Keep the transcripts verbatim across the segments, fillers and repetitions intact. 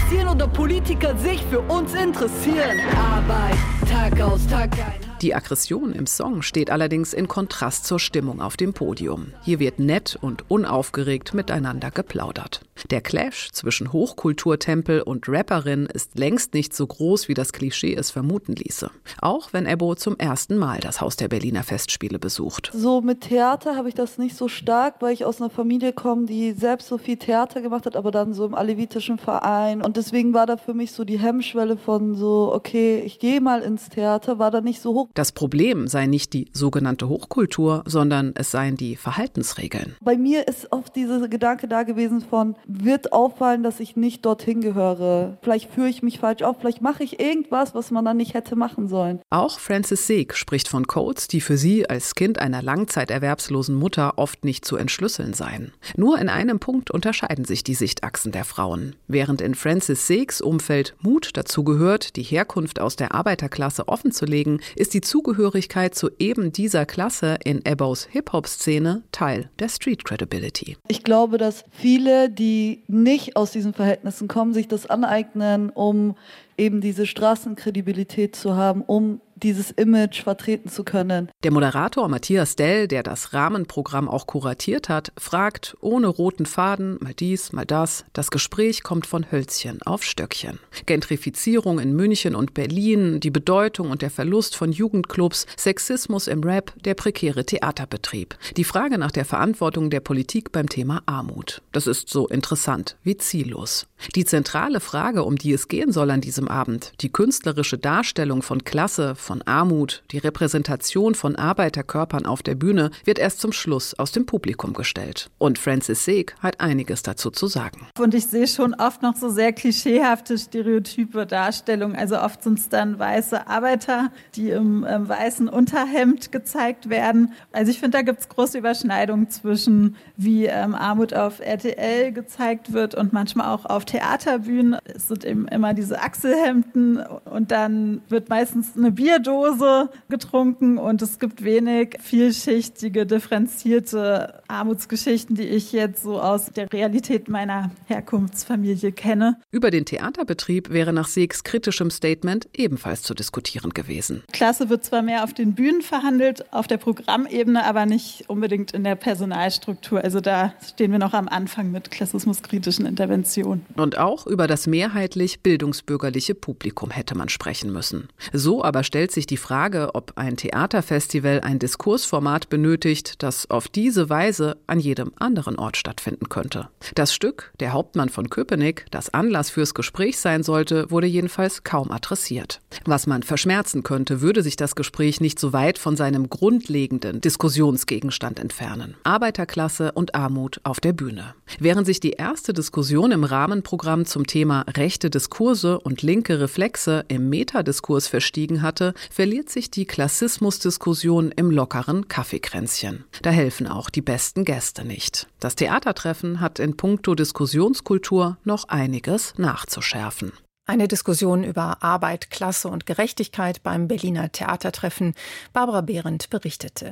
passieren oder Politiker sich für uns interessieren. Arbeit, Tag aus, Tag ein. Die Aggression im Song steht allerdings in Kontrast zur Stimmung auf dem Podium. Hier wird nett und unaufgeregt miteinander geplaudert. Der Clash zwischen Hochkulturtempel und Rapperin ist längst nicht so groß, wie das Klischee es vermuten ließe. Auch wenn Ebbo zum ersten Mal das Haus der Berliner Festspiele besucht. So mit Theater habe ich das nicht so stark, weil ich aus einer Familie komme, die selbst so viel Theater gemacht hat, aber dann so im alevitischen Verein. Und deswegen war da für mich so die Hemmschwelle von so, okay, ich gehe mal ins Theater, war da nicht so hoch. Das Problem sei nicht die sogenannte Hochkultur, sondern es seien die Verhaltensregeln. Bei mir ist oft dieser Gedanke da gewesen von, wird auffallen, dass ich nicht dorthin gehöre. Vielleicht führe ich mich falsch auf, vielleicht mache ich irgendwas, was man dann nicht hätte machen sollen. Auch Frances Seek spricht von Codes, die für sie als Kind einer langzeiterwerbslosen Mutter oft nicht zu entschlüsseln seien. Nur in einem Punkt unterscheiden sich die Sichtachsen der Frauen. Während in Frances Seeks Umfeld Mut dazu gehört, die Herkunft aus der Arbeiterklasse offenzulegen, ist die Zugehörigkeit zu eben dieser Klasse in Ebbos Hip-Hop-Szene Teil der Street Credibility. Ich glaube, dass viele, die nicht aus diesen Verhältnissen kommen, sich das aneignen, um eben diese Straßenkredibilität zu haben, um dieses Image vertreten zu können. Der Moderator Matthias Dell, der das Rahmenprogramm auch kuratiert hat, fragt ohne roten Faden, mal dies, mal das. Das Gespräch kommt von Hölzchen auf Stöckchen. Gentrifizierung in München und Berlin, die Bedeutung und der Verlust von Jugendclubs, Sexismus im Rap, der prekäre Theaterbetrieb. Die Frage nach der Verantwortung der Politik beim Thema Armut. Das ist so interessant wie ziellos. Die zentrale Frage, um die es gehen soll an diesem Abend, die künstlerische Darstellung von Klasse, von Armut, die Repräsentation von Arbeiterkörpern auf der Bühne, wird erst zum Schluss aus dem Publikum gestellt. Und Frances Seek hat einiges dazu zu sagen. Und ich sehe schon oft noch so sehr klischeehafte, stereotype Darstellungen. Also oft sind es dann weiße Arbeiter, die im ähm, weißen Unterhemd gezeigt werden. Also ich finde, da gibt es große Überschneidungen zwischen, wie ähm, Armut auf R T L gezeigt wird und manchmal auch auf Theaterbühnen. Es sind eben immer diese Achselhemden und dann wird meistens eine Bierdose getrunken und es gibt wenig vielschichtige, differenzierte Armutsgeschichten, die ich jetzt so aus der Realität meiner Herkunftsfamilie kenne. Über den Theaterbetrieb wäre nach Seeks kritischem Statement ebenfalls zu diskutieren gewesen. Klasse wird zwar mehr auf den Bühnen verhandelt, auf der Programmebene, aber nicht unbedingt in der Personalstruktur. Also da stehen wir noch am Anfang mit klassismuskritischen Interventionen. Und auch über das mehrheitlich bildungsbürgerliche Publikum hätte man sprechen müssen. So aber stellt sich die Frage, ob ein Theaterfestival ein Diskursformat benötigt, das auf diese Weise an jedem anderen Ort stattfinden könnte. Das Stück, Der Hauptmann von Köpenick, das Anlass fürs Gespräch sein sollte, wurde jedenfalls kaum adressiert. Was man verschmerzen könnte, würde sich das Gespräch nicht so weit von seinem grundlegenden Diskussionsgegenstand entfernen. Arbeiterklasse und Armut auf der Bühne. Während sich die erste Diskussion im Rahmenprogramm zum Thema rechte Diskurse und linke Reflexe im Metadiskurs verstiegen hatte, verliert sich die Klassismusdiskussion im lockeren Kaffeekränzchen. Da helfen auch die besten Gäste nicht. Das Theatertreffen hat in puncto Diskussionskultur noch einiges nachzuschärfen. Eine Diskussion über Arbeit, Klasse und Gerechtigkeit beim Berliner Theatertreffen. Barbara Behrendt berichtete.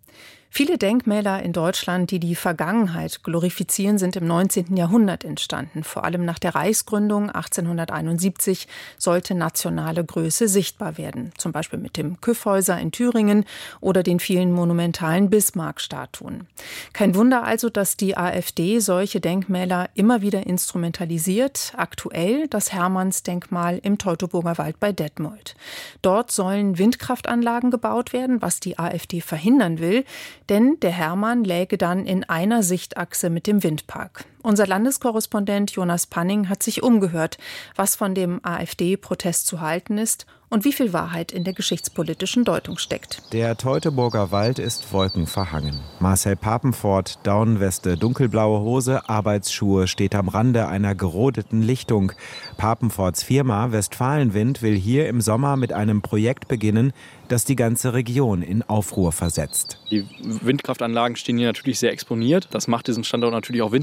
Viele Denkmäler in Deutschland, die die Vergangenheit glorifizieren, sind im neunzehnten Jahrhundert entstanden. Vor allem nach der Reichsgründung achtzehnhunderteinundsiebzig sollte nationale Größe sichtbar werden. Zum Beispiel mit dem Kyffhäuser in Thüringen oder den vielen monumentalen Bismarck-Statuen. Kein Wunder also, dass die AfD solche Denkmäler immer wieder instrumentalisiert. Aktuell das Hermannsdenkmal im Teutoburger Wald bei Detmold. Dort sollen Windkraftanlagen gebaut werden, was die AfD verhindern will. Denn der Hermann läge dann in einer Sichtachse mit dem Windpark. Unser Landeskorrespondent Jonas Panning hat sich umgehört, was von dem AfD-Protest zu halten ist und wie viel Wahrheit in der geschichtspolitischen Deutung steckt. Der Teutoburger Wald ist wolkenverhangen. Marcel Papenfort, Daunenweste, dunkelblaue Hose, Arbeitsschuhe, steht am Rande einer gerodeten Lichtung. Papenforts Firma Westfalenwind will hier im Sommer mit einem Projekt beginnen, das die ganze Region in Aufruhr versetzt. Die Windkraftanlagen stehen hier natürlich sehr exponiert. Das macht diesen Standort natürlich auch windtechnisch sehr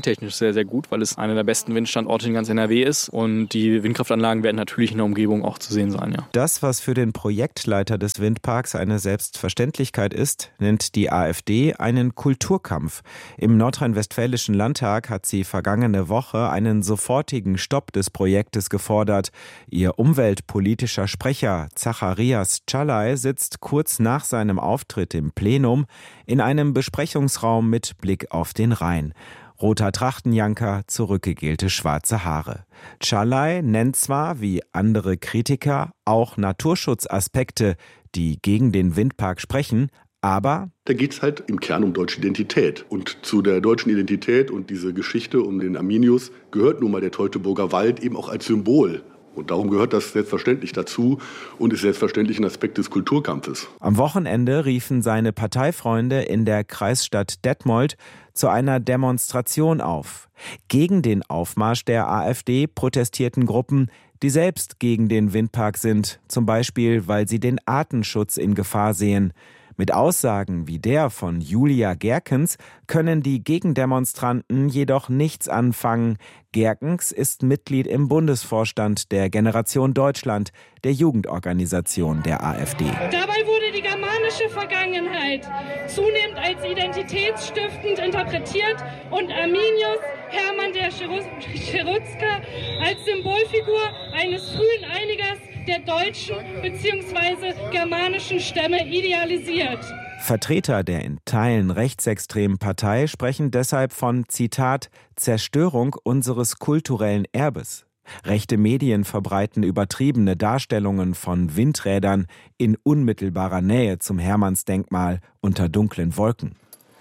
sehr, sehr gut, weil es einer der besten Windstandorte in ganz N R W ist. Und die Windkraftanlagen werden natürlich in der Umgebung auch zu sehen sein. Ja. Das, was für den Projektleiter des Windparks eine Selbstverständlichkeit ist, nennt die AfD einen Kulturkampf. Im nordrhein-westfälischen Landtag hat sie vergangene Woche einen sofortigen Stopp des Projektes gefordert. Ihr umweltpolitischer Sprecher Zacharias Czalay sitzt kurz nach seinem Auftritt im Plenum in einem Besprechungsraum mit Blick auf den Rhein. Roter Trachtenjanker, zurückgegelte schwarze Haare. Czalay nennt zwar, wie andere Kritiker, auch Naturschutzaspekte, die gegen den Windpark sprechen, aber da geht es halt im Kern um deutsche Identität. Und zu der deutschen Identität und diese Geschichte um den Arminius gehört nun mal der Teutoburger Wald eben auch als Symbol. Und darum gehört das selbstverständlich dazu und ist selbstverständlich ein Aspekt des Kulturkampfes. Am Wochenende riefen seine Parteifreunde in der Kreisstadt Detmold zu einer Demonstration auf. Gegen den Aufmarsch der AfD protestierten Gruppen, die selbst gegen den Windpark sind, zum Beispiel, weil sie den Artenschutz in Gefahr sehen. Mit Aussagen wie der von Julia Gerkens können die Gegendemonstranten jedoch nichts anfangen. Gerkens ist Mitglied im Bundesvorstand der Generation Deutschland, der Jugendorganisation der AfD. Dabei wurde die germanische Vergangenheit zunehmend als identitätsstiftend interpretiert und Arminius Hermann der Cherutzka als Symbolfigur eines frühen Einigers der deutschen bzw. germanischen Stämme idealisiert. Vertreter der in Teilen rechtsextremen Partei sprechen deshalb von, Zitat, Zerstörung unseres kulturellen Erbes. Rechte Medien verbreiten übertriebene Darstellungen von Windrädern in unmittelbarer Nähe zum Hermannsdenkmal unter dunklen Wolken.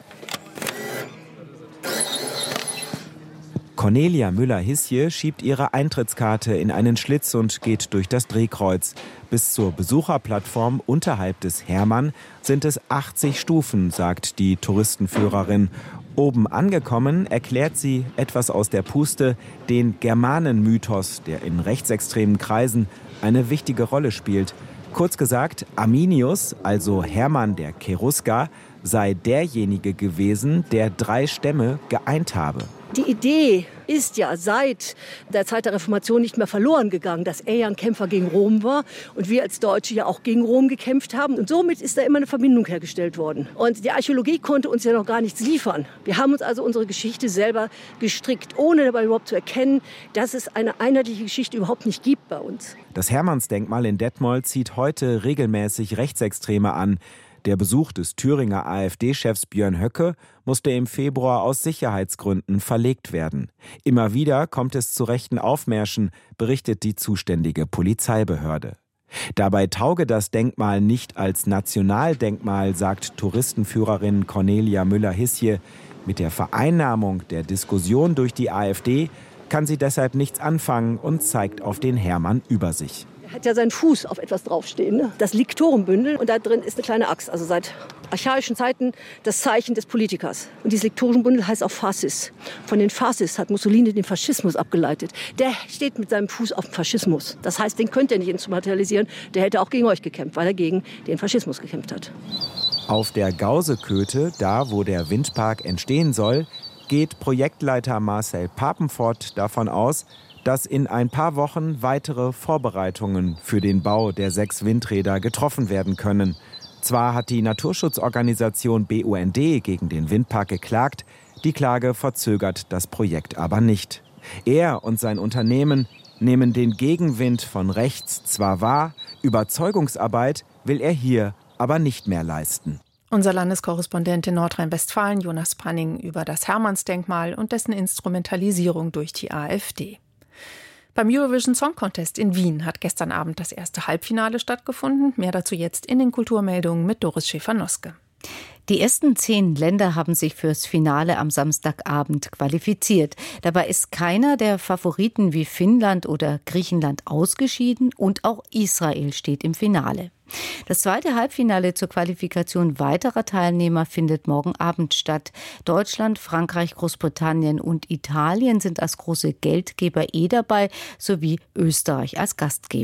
Cornelia Müller-Hissje schiebt ihre Eintrittskarte in einen Schlitz und geht durch das Drehkreuz. Bis zur Besucherplattform unterhalb des Hermann sind es achtzig Stufen, sagt die Touristenführerin. Oben angekommen erklärt sie etwas aus der Puste, den Germanenmythos, der in rechtsextremen Kreisen eine wichtige Rolle spielt. Kurz gesagt, Arminius, also Hermann der Cherusker, sei derjenige gewesen, der drei Stämme geeint habe. Die Idee ist ja seit der Zeit der Reformation nicht mehr verloren gegangen, dass er ja ein Kämpfer gegen Rom war und wir als Deutsche ja auch gegen Rom gekämpft haben. Und somit ist da immer eine Verbindung hergestellt worden. Und die Archäologie konnte uns ja noch gar nichts liefern. Wir haben uns also unsere Geschichte selber gestrickt, ohne dabei überhaupt zu erkennen, dass es eine einheitliche Geschichte überhaupt nicht gibt bei uns. Das Hermannsdenkmal in Detmold zieht heute regelmäßig Rechtsextreme an. Der Besuch des Thüringer AfD-Chefs Björn Höcke musste im Februar aus Sicherheitsgründen verlegt werden. Immer wieder kommt es zu rechten Aufmärschen, berichtet die zuständige Polizeibehörde. Dabei tauge das Denkmal nicht als Nationaldenkmal, sagt Touristenführerin Cornelia Müller-Hissje. Mit der Vereinnahmung der Diskussion durch die AfD kann sie deshalb nichts anfangen und zeigt auf den Hermann über sich. Er hat ja seinen Fuß auf etwas draufstehen, ne? Das Liktorenbündel, und da drin ist eine kleine Axt, also seit archaischen Zeiten das Zeichen des Politikers. Und dieses Liktorenbündel heißt auch Fascis. Von den Fascis hat Mussolini den Faschismus abgeleitet. Der steht mit seinem Fuß auf dem Faschismus. Das heißt, den könnt ihr nicht instrumentalisieren. Der hätte auch gegen euch gekämpft, weil er gegen den Faschismus gekämpft hat. Auf der Gauseköte, da wo der Windpark entstehen soll, geht Projektleiter Marcel Papenfort davon aus, dass in ein paar Wochen weitere Vorbereitungen für den Bau der sechs Windräder getroffen werden können. Zwar hat die Naturschutzorganisation B U N D gegen den Windpark geklagt, die Klage verzögert das Projekt aber nicht. Er und sein Unternehmen nehmen den Gegenwind von rechts zwar wahr, Überzeugungsarbeit will er hier aber nicht mehr leisten. Unser Landeskorrespondent in Nordrhein-Westfalen, Jonas Panning, über das Hermannsdenkmal und dessen Instrumentalisierung durch die AfD. Beim Eurovision Song Contest in Wien hat gestern Abend das erste Halbfinale stattgefunden. Mehr dazu jetzt in den Kulturmeldungen mit Doris Schäfer-Noske. Die ersten zehn Länder haben sich fürs Finale am Samstagabend qualifiziert. Dabei ist keiner der Favoriten wie Finnland oder Griechenland ausgeschieden und auch Israel steht im Finale. Das zweite Halbfinale zur Qualifikation weiterer Teilnehmer findet morgen Abend statt. Deutschland, Frankreich, Großbritannien und Italien sind als große Geldgeber eh dabei, sowie Österreich als Gastgeber.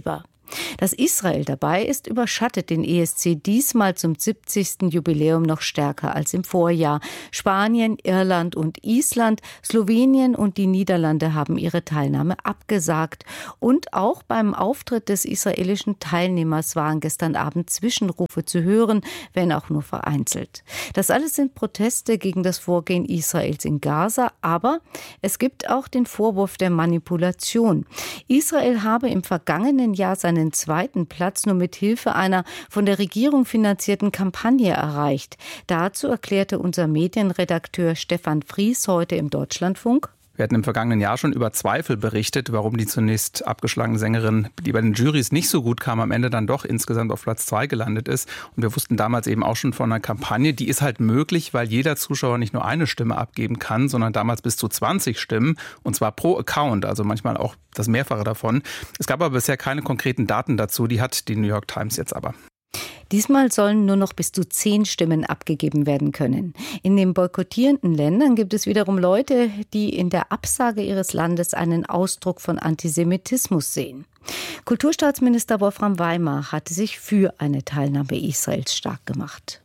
Dass Israel dabei ist, überschattet den E S C diesmal zum siebzigsten Jubiläum noch stärker als im Vorjahr. Spanien, Irland und Island, Slowenien und die Niederlande haben ihre Teilnahme abgesagt. Und auch beim Auftritt des israelischen Teilnehmers waren gestern Abend Zwischenrufe zu hören, wenn auch nur vereinzelt. Das alles sind Proteste gegen das Vorgehen Israels in Gaza, aber es gibt auch den Vorwurf der Manipulation. Israel habe im vergangenen Jahr seine einen zweiten Platz nur mit Hilfe einer von der Regierung finanzierten Kampagne erreicht. Dazu erklärte unser Medienredakteur Stefan Fries heute im Deutschlandfunk: Wir hatten im vergangenen Jahr schon über Zweifel berichtet, warum die zunächst abgeschlagene Sängerin, die bei den Jurys nicht so gut kam, am Ende dann doch insgesamt auf Platz zwei gelandet ist. Und wir wussten damals eben auch schon von einer Kampagne, die ist halt möglich, weil jeder Zuschauer nicht nur eine Stimme abgeben kann, sondern damals bis zu zwanzig Stimmen, und zwar pro Account, also manchmal auch das Mehrfache davon. Es gab aber bisher keine konkreten Daten dazu, die hat die New York Times jetzt aber. Diesmal sollen nur noch bis zu zehn Stimmen abgegeben werden können. In den boykottierenden Ländern gibt es wiederum Leute, die in der Absage ihres Landes einen Ausdruck von Antisemitismus sehen. Kulturstaatsminister Wolfram Weimar hatte sich für eine Teilnahme Israels stark gemacht.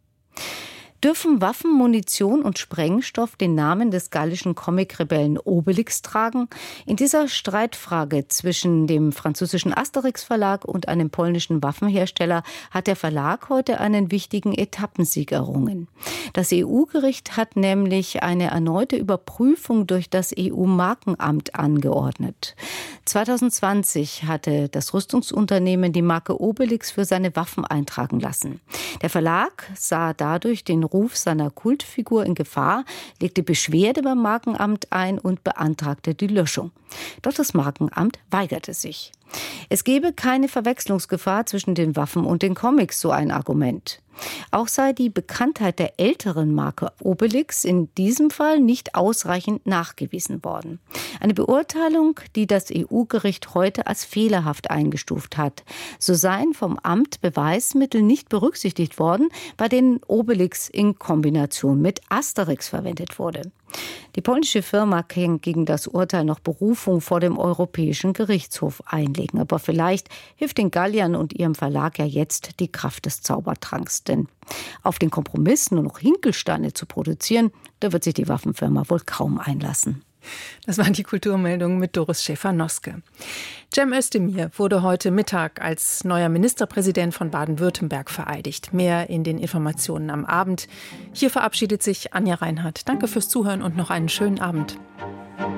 Dürfen Waffen, Munition und Sprengstoff den Namen des gallischen Comic-Rebellen Obelix tragen? In dieser Streitfrage zwischen dem französischen Asterix-Verlag und einem polnischen Waffenhersteller hat der Verlag heute einen wichtigen Etappensieg errungen. Das E U-Gericht hat nämlich eine erneute Überprüfung durch das E U-Markenamt angeordnet. zwanzig zwanzig hatte das Rüstungsunternehmen die Marke Obelix für seine Waffen eintragen lassen. Der Verlag sah dadurch den Ruf seiner Kultfigur in Gefahr, legte Beschwerde beim Markenamt ein und beantragte die Löschung. Doch das Markenamt weigerte sich. Es gebe keine Verwechslungsgefahr zwischen den Waffen und den Comics, so ein Argument. Auch sei die Bekanntheit der älteren Marke Obelix in diesem Fall nicht ausreichend nachgewiesen worden. Eine Beurteilung, die das E U-Gericht heute als fehlerhaft eingestuft hat. So seien vom Amt Beweismittel nicht berücksichtigt worden, bei denen Obelix in Kombination mit Asterix verwendet wurde. Die polnische Firma kann gegen das Urteil noch Berufung vor dem Europäischen Gerichtshof einlegen. Aber vielleicht hilft den Galliern und ihrem Verlag ja jetzt die Kraft des Zaubertranks. Denn auf den Kompromiss, nur noch Hinkelsteine zu produzieren, da wird sich die Waffenfirma wohl kaum einlassen. Das waren die Kulturmeldungen mit Doris Schäfer-Noske. Cem Özdemir wurde heute Mittag als neuer Ministerpräsident von Baden-Württemberg vereidigt. Mehr in den Informationen am Abend. Hier verabschiedet sich Anja Reinhardt. Danke fürs Zuhören und noch einen schönen Abend.